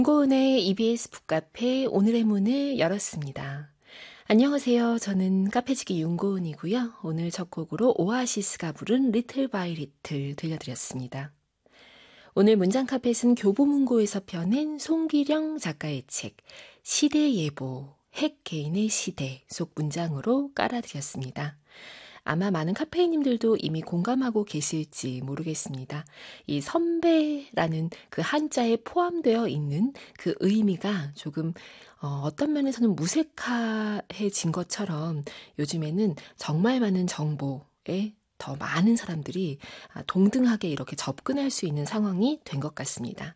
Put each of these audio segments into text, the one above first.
윤고은의 EBS 북카페 오늘의 문을 열었습니다. 안녕하세요. 저는 카페지기 윤고은이고요. 오늘 첫 곡으로 오아시스가 부른 리틀 바이 리틀 들려드렸습니다. 오늘 문장카펫은 교보문고에서 펴낸 송기령 작가의 책 시대예보, 핵 개인의 시대 속 문장으로 깔아드렸습니다. 아마 많은 카페인님들도 이미 공감하고 계실지 모르겠습니다. 이 선배라는 그 한자에 포함되어 있는 그 의미가 조금 어떤 면에서는 무색해진 것처럼 요즘에는 정말 많은 정보에 더 많은 사람들이 동등하게 이렇게 접근할 수 있는 상황이 된 것 같습니다.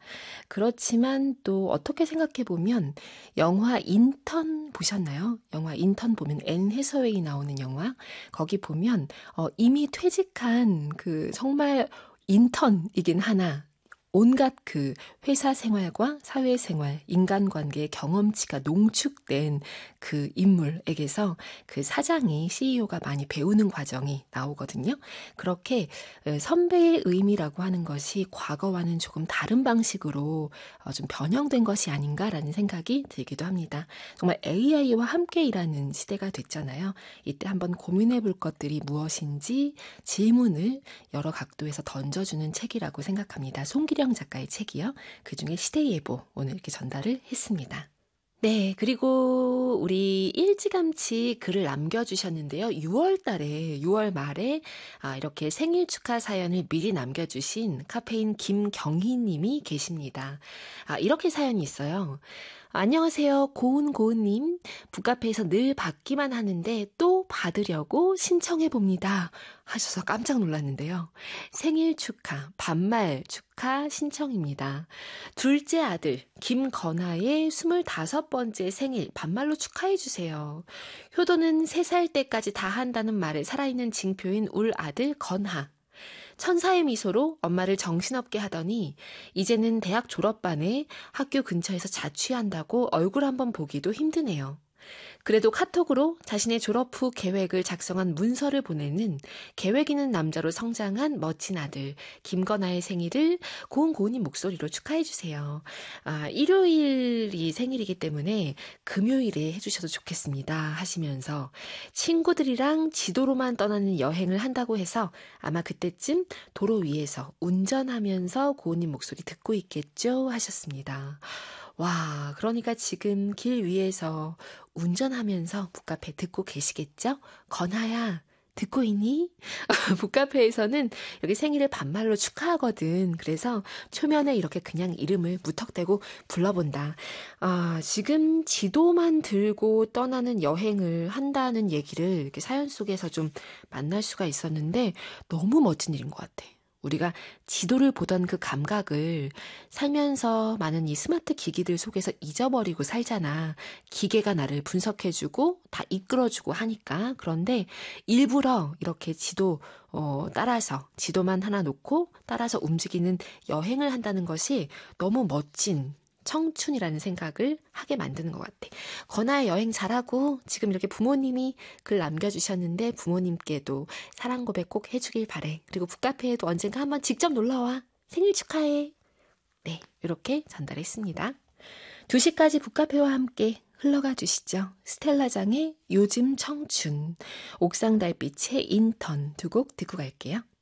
그렇지만 또 어떻게 생각해 보면 영화 인턴 보셨나요? 영화 인턴 보면 앤 해서웨이 나오는 영화 거기 보면 이미 퇴직한 그 정말 인턴이긴 하나 온갖 그 회사 생활과 사회 생활, 인간관계의 경험치가 농축된 그 인물에게서 그 사장이 CEO가 많이 배우는 과정이 나오거든요. 그렇게 선배의 의미라고 하는 것이 과거와는 조금 다른 방식으로 좀 변형된 것이 아닌가라는 생각이 들기도 합니다. 정말 AI와 함께 일하는 시대가 됐잖아요. 이때 한번 고민해 볼 것들이 무엇인지 질문을 여러 각도에서 던져주는 책이라고 생각합니다. 송기령 작가의 책이요. 그중에 시대예보 오늘 이렇게 전달을 했습니다. 네, 그리고 우리 일찌감치 글을 남겨주셨는데요. 6월 달에, 6월 말에 이렇게 생일 축하 사연을 미리 남겨주신 카페인 김경희 님이 계십니다. 이렇게 사연이 있어요. 안녕하세요. 고은고은님. 북카페에서 늘 받기만 하는데 또 받으려고 신청해봅니다. 하셔서 깜짝 놀랐는데요. 생일 축하, 반말 축하 신청입니다. 둘째 아들 김건아의 25번째 생일 반말로 축하해주세요. 효도는 3살 때까지 다 한다는 말에 살아있는 징표인 울 아들 건하. 천사의 미소로 엄마를 정신없게 하더니 이제는 대학 졸업반에 학교 근처에서 자취한다고 얼굴 한번 보기도 힘드네요. 그래도 카톡으로 자신의 졸업 후 계획을 작성한 문서를 보내는 계획 있는 남자로 성장한 멋진 아들 김건아의 생일을 고은고은님 목소리로 축하해주세요. 일요일이 생일이기 때문에 금요일에 해주셔도 좋겠습니다 하시면서 친구들이랑 지도로만 떠나는 여행을 한다고 해서 아마 그때쯤 도로 위에서 운전하면서 고은님 목소리 듣고 있겠죠 하셨습니다. 와, 그러니까 지금 길 위에서 운전하면서 북카페 듣고 계시겠죠? 건하야, 듣고 있니? 북카페에서는 여기 생일을 반말로 축하하거든. 그래서 초면에 이렇게 그냥 이름을 무턱대고 불러본다. 지금 지도만 들고 떠나는 여행을 한다는 얘기를 이렇게 사연 속에서 좀 만날 수가 있었는데 너무 멋진 일인 것 같아. 우리가 지도를 보던 그 감각을 살면서 많은 이 스마트 기기들 속에서 잊어버리고 살잖아. 기계가 나를 분석해주고 다 이끌어주고 하니까. 그런데 일부러 이렇게 지도 따라서 지도만 하나 놓고 따라서 움직이는 여행을 한다는 것이 너무 멋진 청춘이라는 생각을 하게 만드는 것 같아. 건아야 여행 잘하고 지금 이렇게 부모님이 글 남겨주셨는데 부모님께도 사랑 고백 꼭 해주길 바래. 그리고 북카페에도 언젠가 한번 직접 놀러와. 생일 축하해. 네, 이렇게 전달했습니다. 2시까지 북카페와 함께 흘러가 주시죠. 스텔라장의 요즘 청춘, 옥상 달빛의 인턴 2곡 듣고 갈게요.